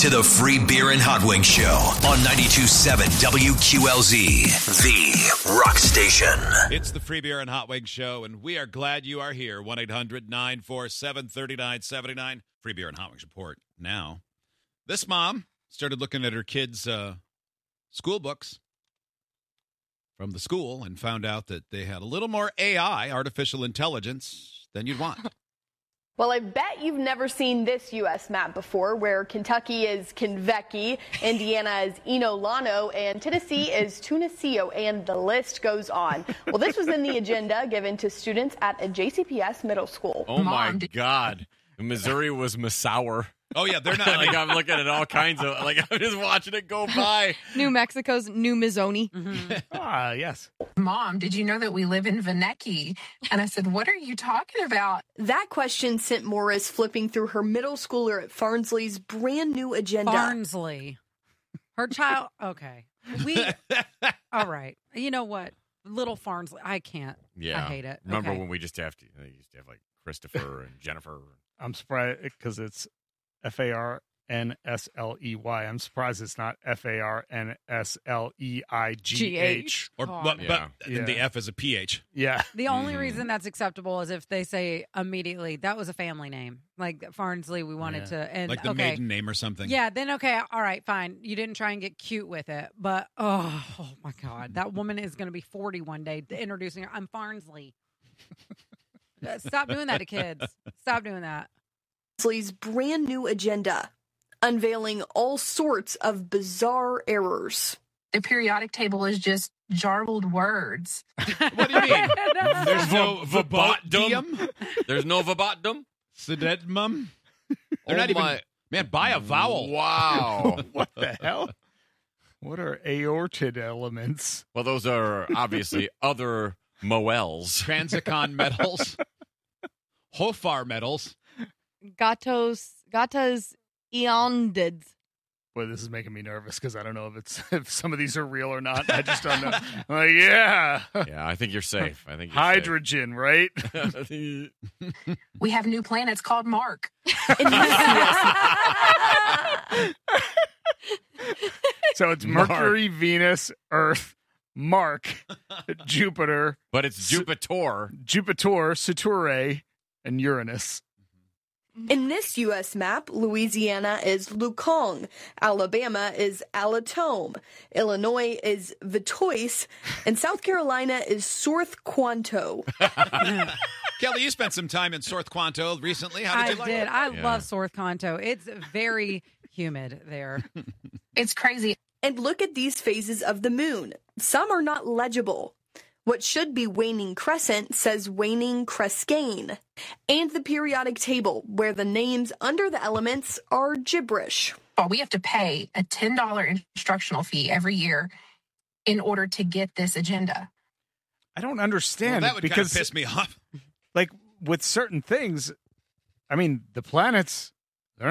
to the Free Beer and Hot Wings Show on 92.7 WQLZ, the rock station. It's the Free Beer and Hot Wings Show, and we are glad you are here. 1-800-947-3979. Free Beer and Hot Wings report now. This mom started looking at her kids' school books from the school and found out that they had a little more AI, artificial intelligence, than you'd want. Well, I bet you've never seen this U.S. map before, where Kentucky is Kenvecki, Indiana is Inolano, and Tennessee is Tunisio, and the list goes on. Well, this was in the agenda given to students at a JCPS middle school. Oh, my God. Missouri was Massour. Oh, yeah, they're not. Like, I'm looking at all kinds of, like, I'm just watching it go by. New Mexico's New Mizoni. Yes. Mom, did you know that we live in Venecki? And I said, what are you talking about? That question sent Morris flipping through her middle schooler at Farnsley's brand new agenda. Barnsley. Her child. Okay. All right. You know what? Little Farnsley. I can't. Yeah. I hate it. Remember Okay. when we used to have like Christopher and Jennifer? I'm surprised because it's Farnsley. I'm surprised it's not Farnsleigh. But Yeah. the F is a PH. Yeah. The only reason that's acceptable is if they say immediately, that was a family name. Like Farnsley, we wanted to. And Like the maiden name or something. Yeah, then okay, all right, fine. You didn't try and get cute with it. But, oh my God. That woman is going to be 40 one day introducing her. I'm Farnsley. Stop doing that to kids. Stop doing that. Farnsley's brand new agenda, unveiling all sorts of bizarre errors. The periodic table is just jarbled words. What do you mean? There's no verbatium? There's no verbatium? Sedetmum? They're not even... Man, buy a vowel. Wow. What the hell? What are aortid elements? Well, those are obviously other moels. Transicon metals. Hofar metals. Gatos eondids. Boy, this is making me nervous because I don't know if some of these are real or not. I just don't know. I'm like, yeah. Yeah, I think you're safe. I think you're Hydrogen, right? safe. We have new planets called Mark. So it's Mercury, Venus, Earth, Mark, Jupiter. But it's Jupiter. Saturn, and Uranus. In this U.S. map, Louisiana is Lukong, Alabama is Alatome, Illinois is Vitoise, and South Carolina is Sorth Quanto. Kelly, you spent some time in Sorth Quanto recently. How did you like it? I love Sorth Quanto. It's very humid there. It's crazy. And look at these phases of the moon. Some are not legible. What should be waning crescent says waning crescane. And the periodic table, where the names under the elements are gibberish. Well, we have to pay a $10 instructional fee every year in order to get this agenda. I don't understand. Well, that would because kind of piss me off. Like with certain things, I mean, the planets